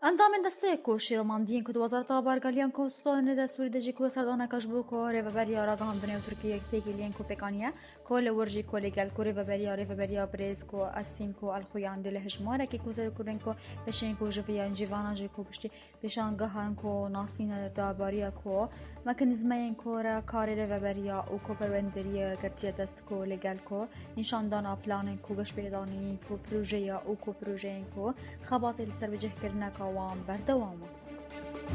اندام دسته کو شیروماندین کو وزارت آبارگالیان کو ستون دستوری دجی کو سردانه کشبو کو ریوبریا را گام دنیا ترکیه تگیلین کو پکانیه کو لورجی کو لگل کو ریوبریا برز کو اسیم کو الخویان دل هجماره کی کو زر کورن کو بشین کو جویا انجیوانا جی کو پشتی بشانگاهان کو ناسین داباریا کو مکانیزمین کو را کار ریوبریا او کو پروندریه گرتیه دست کو لگل کو نشاندان پلان کو گش پیدانی کو پروژه او کو پروژه کو خبات سر وجه کرنا وام بردوامه